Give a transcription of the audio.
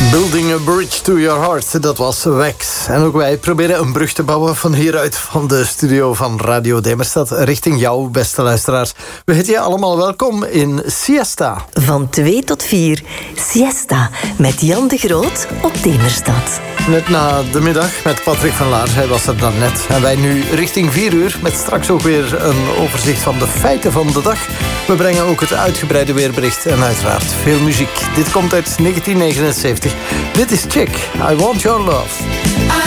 Building a bridge to your heart, dat was Wax. En ook wij proberen een brug te bouwen van hieruit, van de studio van Radio Demerstad, richting jou, beste luisteraars. We heten je allemaal welkom in Siesta. Van 2 tot 4, Siesta, met Jan de Groot op Demerstad. Net na de middag met Patrick van Laar, hij was er dan net. En wij nu richting 4 uur, met straks ook weer een overzicht van de feiten van de dag. We brengen ook het uitgebreide weerbericht en uiteraard veel muziek. Dit komt uit 1979. Dit is Chick, I Want Your Love.